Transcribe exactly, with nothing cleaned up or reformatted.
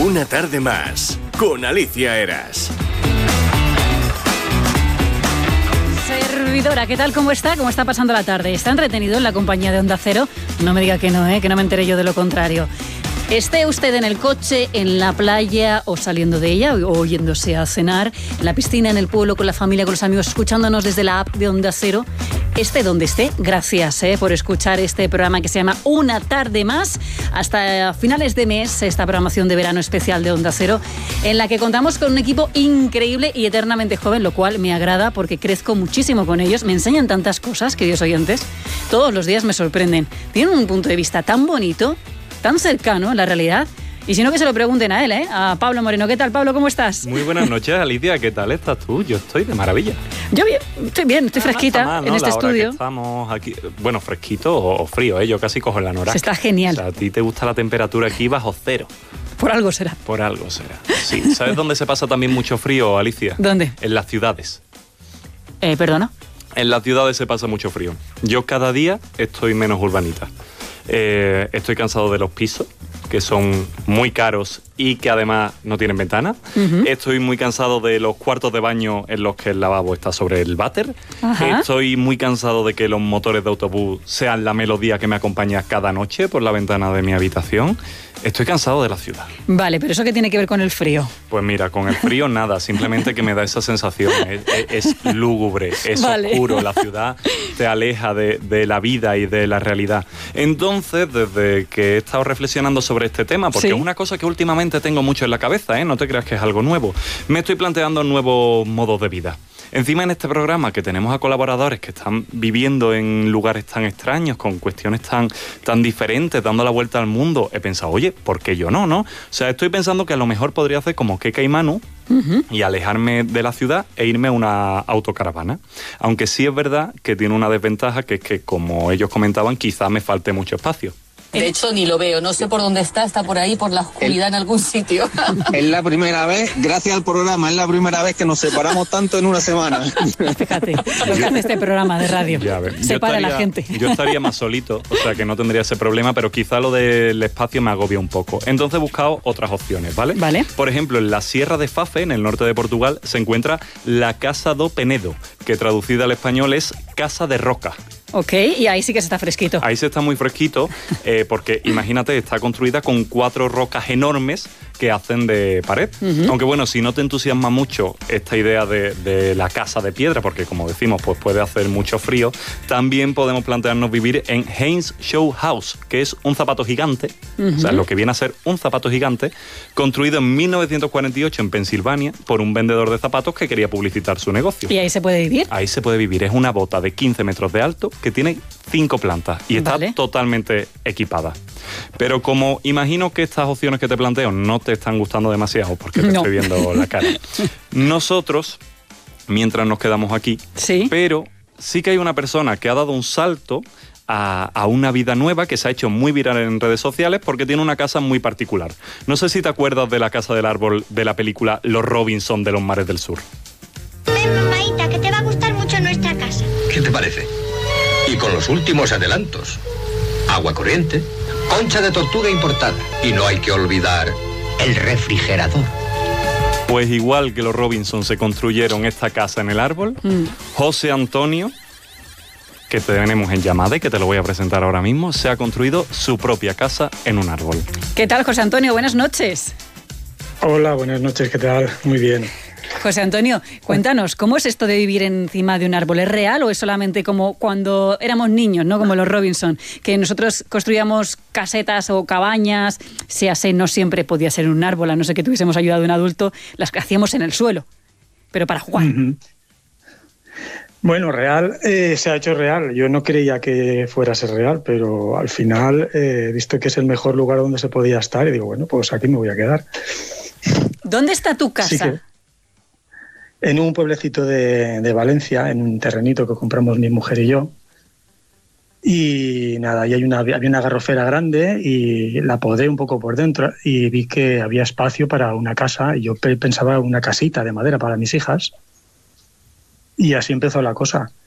Una tarde más, con Alicia Eras. Servidora, ¿qué tal? ¿Cómo está? ¿Cómo está pasando la tarde? ¿Está entretenido en la compañía de Onda Cero? No me diga que no, ¿eh? Que no me enteré yo de lo contrario. Esté usted en el coche, en la playa o saliendo de ella, o yéndose a cenar, en la piscina, en el pueblo, con la familia, con los amigos, escuchándonos desde la app de Onda Cero, esté donde esté, gracias eh, por escuchar este programa que se llama Una Tarde Más, hasta finales de mes, esta programación de verano especial de Onda Cero, en la que contamos con un equipo increíble y eternamente joven, lo cual me agrada porque crezco muchísimo con ellos, me enseñan tantas cosas, queridos oyentes, todos los días me sorprenden, tienen un punto de vista tan bonito, tan cercano a la realidad. Y si no, que se lo pregunten a él, ¿eh? A Pablo Moreno. ¿Qué tal, Pablo? ¿Cómo estás? Muy buenas noches, Alicia. ¿Qué tal estás tú? Yo estoy de maravilla. Yo bien, estoy bien, estoy fresquita no mal, ¿no? en este la hora estudio. Que estamos aquí, bueno, fresquito o, o frío, ¿eh? Yo casi cojo en la noraca. Se está genial. O sea, a ti te gusta la temperatura aquí bajo cero. Por algo será. Por algo será. Sí. ¿Sabes dónde se pasa también mucho frío, Alicia? ¿Dónde? En las ciudades. Eh, ¿Perdona? En las ciudades se pasa mucho frío. Yo cada día estoy menos urbanita. Eh, estoy cansado de los pisos, que son muy caros y que además no tienen ventana. Uh-huh. Estoy muy cansado de los cuartos de baño en los que el lavabo está sobre el váter. Uh-huh. Estoy muy cansado de que los motores de autobús sean la melodía que me acompaña cada noche por la ventana de mi habitación. Estoy cansado de la ciudad. Vale, pero ¿eso qué tiene que ver con el frío? Pues mira, con el frío nada, simplemente que me da esa sensación. Es, es, es lúgubre, es vale. oscuro, la ciudad te aleja de, de la vida y de la realidad. Entonces, desde que he estado reflexionando sobre este tema, porque ¿Sí? es una cosa que últimamente tengo mucho en la cabeza, ¿eh? No te creas que es algo nuevo, me estoy planteando nuevos modos de vida. Encima en este programa que tenemos a colaboradores que están viviendo en lugares tan extraños, con cuestiones tan, tan diferentes, dando la vuelta al mundo, he pensado, oye, ¿por qué yo no, no? O sea, estoy pensando que a lo mejor podría hacer como Keka y Manu uh-huh. y alejarme de la ciudad e irme a una autocaravana. Aunque sí es verdad que tiene una desventaja, que es que, como ellos comentaban, quizá me falte mucho espacio. De hecho, ni lo veo. No sé por dónde está. Está por ahí, por la oscuridad el, en algún sitio. Es la primera vez, gracias al programa, es la primera vez que nos separamos tanto en una semana. Fíjate, lo que hace este programa de radio. Ya, a ver, Separa estaría, a la gente. Yo estaría más solito, o sea que no tendría ese problema, pero quizá lo del espacio me agobia un poco. Entonces he buscado otras opciones, ¿vale? Vale. Por ejemplo, en la Sierra de Fafe, en el norte de Portugal, se encuentra la Casa do Penedo, que traducida al español es Casa de Roca. Ok, y ahí sí que se está fresquito. Ahí se está muy fresquito, eh, porque imagínate, está construida con cuatro rocas enormes que hacen de pared. Uh-huh. Aunque bueno, si no te entusiasma mucho esta idea de, de la casa de piedra, porque como decimos, pues puede hacer mucho frío, también podemos plantearnos vivir en Haynes Show House, que es un zapato gigante, uh-huh. o sea, lo que viene a ser un zapato gigante, construido en mil novecientos cuarenta y ocho en Pensilvania por un vendedor de zapatos que quería publicitar su negocio. ¿Y ahí se puede vivir? Ahí se puede vivir. Es una bota de quince metros de alto que tiene cinco plantas y está vale. totalmente equipada. Pero como imagino que estas opciones que te planteo no te están gustando demasiado, porque te no. estoy viendo la cara, nosotros, mientras nos quedamos aquí, ¿Sí? pero sí que hay una persona que ha dado un salto a, a una vida nueva, que se ha hecho muy viral en redes sociales porque tiene una casa muy particular. No sé si te acuerdas de la Casa del Árbol de la película Los Robinson de los Mares del Sur. Ven, mamaita, que te va a gustar mucho nuestra casa. ¿Qué te parece? Y con los últimos adelantos. Agua corriente, concha de tortuga importada. Y no hay que olvidar el refrigerador. Pues igual que los Robinson se construyeron esta casa en el árbol, mm. José Antonio, que tenemos en llamada y que te lo voy a presentar ahora mismo, se ha construido su propia casa en un árbol. ¿Qué tal, José Antonio? Buenas noches. Hola, buenas noches, ¿qué tal? Muy bien. José Antonio, cuéntanos, ¿cómo es esto de vivir encima de un árbol? ¿Es real o es solamente como cuando éramos niños, ¿no? Como los Robinson, que nosotros construíamos casetas o cabañas, sea así, no siempre podía ser un árbol, a no ser que tuviésemos ayuda de un adulto, las que hacíamos en el suelo, pero para jugar. Uh-huh. Bueno, real, eh, se ha hecho real. Yo no creía que fuera a ser real, pero al final eh, he visto que es el mejor lugar donde se podía estar y digo, bueno, pues aquí me voy a quedar. ¿Dónde está tu casa? Sí que, en un pueblecito de, de Valencia, en un terrenito que compramos mi mujer y yo. Y nada, y hay una, había una garrofera grande y la podé un poco por dentro y vi que había espacio para una casa. Y yo pensaba una casita de madera para mis hijas. Y así empezó la cosa.